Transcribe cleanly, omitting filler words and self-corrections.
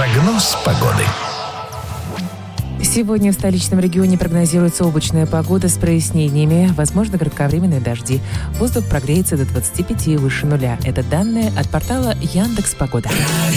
Прогноз погоды. Сегодня в столичном регионе прогнозируется облачная погода с прояснениями, возможно, кратковременные дожди. Воздух прогреется до 25 выше нуля. Это данные от портала Яндекс.Погода.